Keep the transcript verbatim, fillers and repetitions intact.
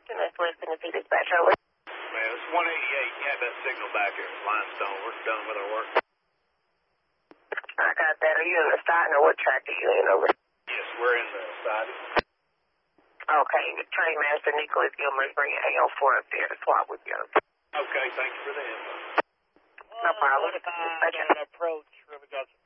And that's less than a C dispatch over. Man, it's one eighty-eight. You had that signal back here. Limestone. We're done with our work. I got that. Are you in the siding or what track are you in over? Yes, we're in the siding. Okay, the train master Nicholas Gilmer is bringing A L four up there to swap with you. Okay, thank you for the info. No problem. Dispatch. Approach, River Johnson.